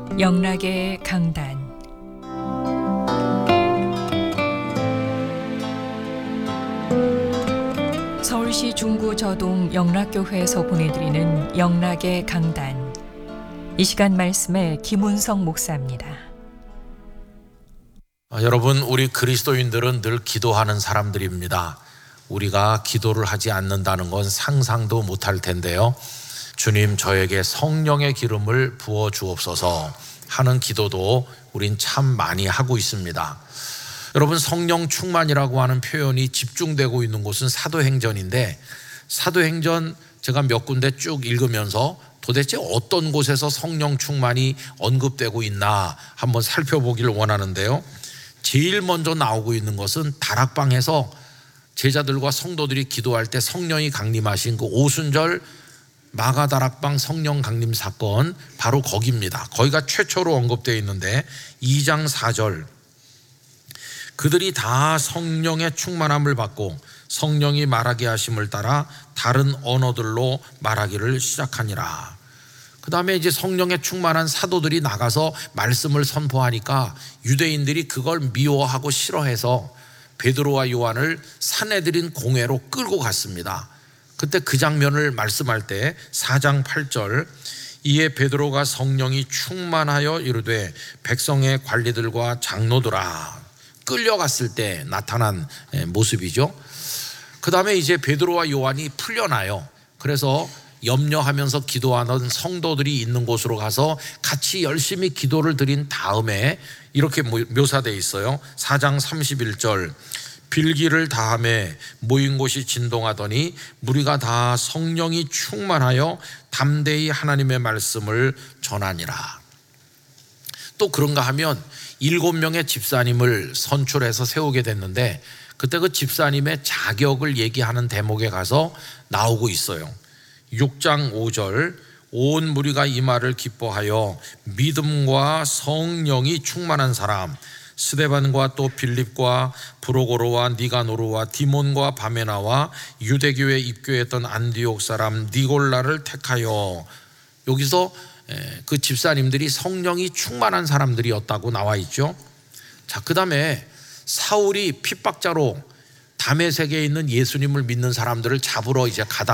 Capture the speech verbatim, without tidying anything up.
영락의 강단. 서울시 중구 저동 영락교회에서 보내드리는 영락의 강단. 이 시간 말씀에 김운성 목사입니다. 아, 여러분, 우리 그리스도인들은 늘 기도하는 사람들입니다. 우리가 기도를 하지 않는다는 건 상상도 못할 텐데요. 주님, 저에게 성령의 기름을 부어 주옵소서 하는 기도도 우린 참 많이 하고 있습니다. 여러분, 성령 충만이라고 하는 표현이 집중되고 있는 곳은 사도행전인데, 사도행전 제가 몇 군데 쭉 읽으면서 도대체 어떤 곳에서 성령 충만이 언급되고 있나 한번 살펴보기를 원하는데요. 제일 먼저 나오고 있는 것은 다락방에서 제자들과 성도들이 기도할 때 성령이 강림하신 그 오순절 마가다락방 성령 강림 사건, 바로 거기입니다. 거기가 최초로 언급되어 있는데 이 장 사 절, 그들이 다 성령의 충만함을 받고 성령이 말하게 하심을 따라 다른 언어들로 말하기를 시작하니라. 그 다음에 이제 성령에 충만한 사도들이 나가서 말씀을 선포하니까 유대인들이 그걸 미워하고 싫어해서 베드로와 요한을 사내들인 공회로 끌고 갔습니다. 그때 그 장면을 말씀할 때 사 장 팔 절, 이에 베드로가 성령이 충만하여 이르되 백성의 관리들과 장로들아, 끌려갔을 때 나타난 모습이죠. 그 다음에 이제 베드로와 요한이 풀려나요. 그래서 염려하면서 기도하는 성도들이 있는 곳으로 가서 같이 열심히 기도를 드린 다음에 이렇게 묘사되어 있어요. 사 장 삼십일 절, 빌기를 다함에 모인 곳이 진동하더니 무리가 다 성령이 충만하여 담대히 하나님의 말씀을 전하니라. 또 그런가 하면 일곱 명의 집사님을 선출해서 세우게 됐는데, 그때 그 집사님의 자격을 얘기하는 대목에 가서 나오고 있어요. 육 장 오 절, 온 무리가 이 말을 기뻐하여 믿음과 성령이 충만한 사람 스데반과 또 빌립과 브로고로와 니가노르와 디몬과 바메나와 유대교에 입교했던 안디옥 사람 니골라를 택하여, 여기서 그 집사님들이 성령이 충만한 사람들이었다고 나와 있죠. 자, 그 다음에 사울이 핍박자로 다메섹에 있는 예수님을 믿는 사람들을 잡으러 이제 가다